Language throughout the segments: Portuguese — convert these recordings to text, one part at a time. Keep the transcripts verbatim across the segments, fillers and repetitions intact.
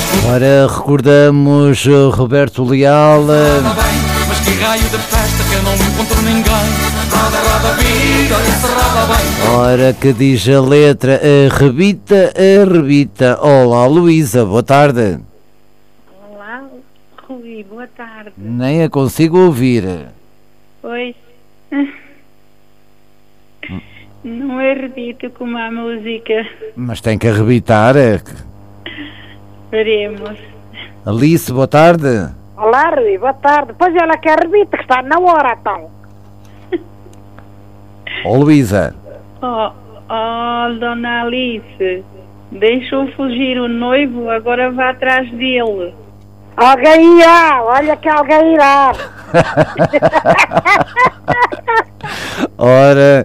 Ora, recordamos uh, Roberto Leal. Roda bem, mas que raio de festa que eu não encontro ninguém. Roda, roda, vida, esse roda bem. Ora, que diz a letra, a rebita, a rebita. Olá, Luísa, boa tarde. Olá, Rui, boa tarde. Nem a consigo ouvir. Pois, não arrebito como a música. Mas tem que arrebitar. é que- Veremos. Alice, boa tarde. Olá, Rui, boa tarde. Pois ela que arrebita, que está na hora, então. Ó, Luísa. Oh, oh, dona Alice, deixou fugir o noivo, agora vá atrás dele. Alguém irá, olha que alguém irá. Ora,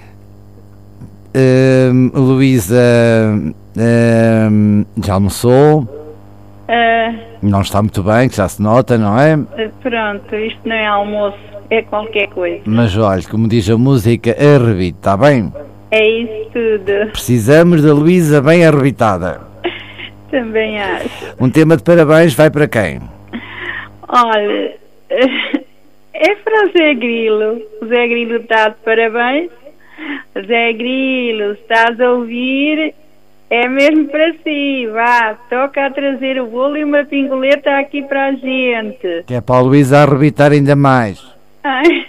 hum, Luísa, hum, já almoçou? Ah, Não está muito bem, que já se nota, não é? pronto, isto não é almoço, é qualquer coisa. Mas olha, como diz a música, arrebite, está bem? É isso tudo, Precisamos da Luísa bem arrebitada. também acho. Um tema de parabéns vai para quem? Olha, é para o Zé Grilo. O Zé Grilo está de parabéns. Zé Grilo, estás a ouvir? É mesmo para si. Vá, toca a trazer o bolo e uma pingoleta aqui para a gente. Que é para a Luísa arrebitar ainda mais. Ai.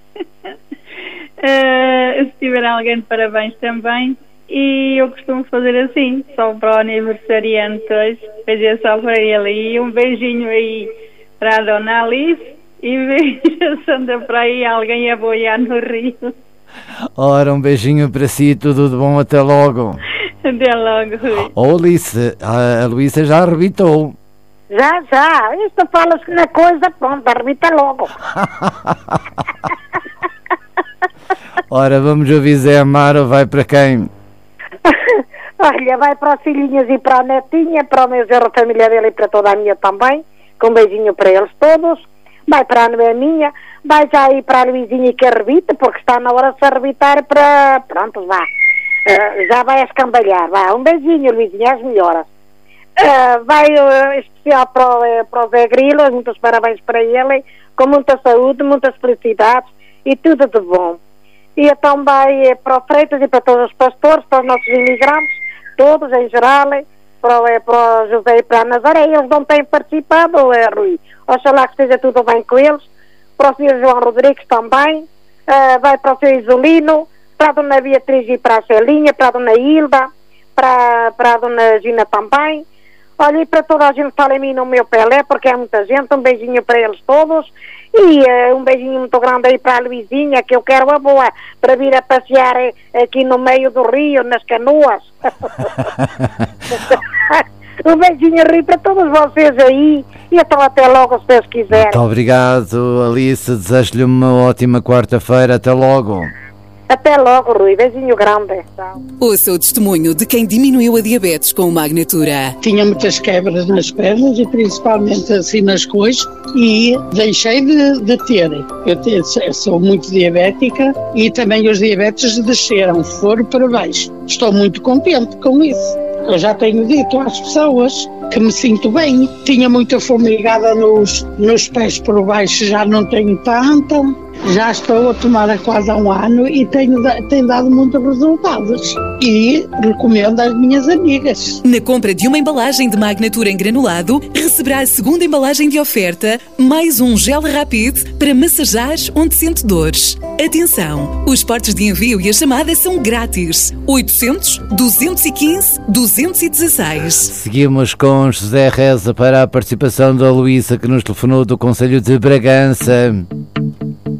Ah, se tiver alguém de parabéns também. E eu costumo fazer assim, só para o aniversariante hoje. Fazer só para ele. E um beijinho aí para a dona Alice. E veja se anda para aí alguém a boiar no rio. Ora, um beijinho para si, tudo de bom, até logo. Até logo, Rui. Ó, Alice, a, a Luísa já arrebitou. Já, já. Isto fala-se na coisa, pronto, arrebita logo. Ora, vamos ouvir Zé Amaro, vai para quem? Olha, vai para as filhinhas e para a netinha, para o meu genro, a família dele e para toda a minha também. Com um beijinho para eles todos. Vai para a Noeminha. Vai já aí para a Luizinha que arrebita, porque está na hora de se arrebitar para... Pronto, vá. Uh, já vai a escambalhar. Vá, um beijinho, Luizinha, as melhoras. Uh, vai uh, especial para o, uh, para o Zé Grilo, muitos parabéns para ele, com muita saúde, muitas felicidades e tudo de bom. E então vai uh, para o Freitas e para todos os pastores, para os nossos imigrantes, todos em geral, para o, uh, para o José e para a Nazaré. Eles não têm participado, uh, Rui. Oxalá que esteja tudo bem com eles. Para o senhor João Rodrigues também, uh, vai para o senhor Isolino, para a dona Beatriz e para a Celinha, para a dona Hilda, para, para a dona Gina também. Olha, e para toda a gente que fala em mim no meu Pelé, porque é muita gente, um beijinho para eles todos. E uh, um beijinho muito grande aí para a Luizinha, que eu quero a boa, para vir a passear uh, aqui no meio do rio, nas canoas. Um beijinho, Rui, para todos vocês aí. E então até logo, se Deus quiser. Muito obrigado, Alice. Desejo-lhe uma ótima quarta-feira. Até logo. Até logo, Rui. Beijinho grande. Tchau. Ouça o testemunho de quem diminuiu a diabetes com o Magnatura. Tinha muitas quebras nas pernas e principalmente assim nas coxas e deixei de, de ter. Eu, te, eu sou muito diabética e também os diabetes desceram, foram para baixo. Estou muito contente com isso. Eu já tenho dito às pessoas que me sinto bem. Tinha muita formigada nos, nos pés por baixo, já não tenho tanta. Já estou a tomar há quase há um ano e tenho, tenho dado muitos resultados. E recomendo às minhas amigas. Na compra de uma embalagem de Magnatura em granulado, receberá a segunda embalagem de oferta, mais um gel Rapid para massajar onde sente dores. Atenção! Os portos de envio e a chamada são grátis. oitocentos, duzentos e quinze, duzentos e dezesseis. Seguimos com José Reza para a participação da Luísa, que nos telefonou do Conselho de Bragança.